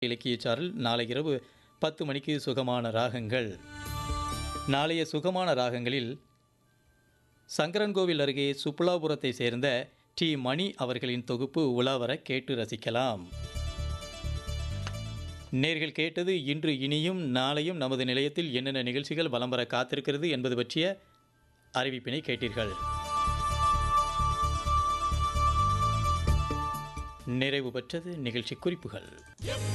இலக்கியச்சாரல் நாளை இரவு 10 மணிக்கு சுகமான ராகங்கள். நாளைய சுகமான ராகங்களில் சங்கரன்கோவில் அருகே சுப்புலாபுரத்தை சேர்ந்த டி மணி அவர்களின் தொகுப்பு உலாவர கேட்டு ரசிக்கலாம். நேர்கள் கேட்டது இன்று இனியும் நாளையும் நமது நிலையத்தில் என்னென்ன நிகழ்ச்சிகள் வலம் வர காத்திருக்கிறது என்பது பற்றிய அறிவிப்பினை கேட்டீர்கள். நிறைவு பெற்றது நிகழ்ச்சி குறிப்புகள்.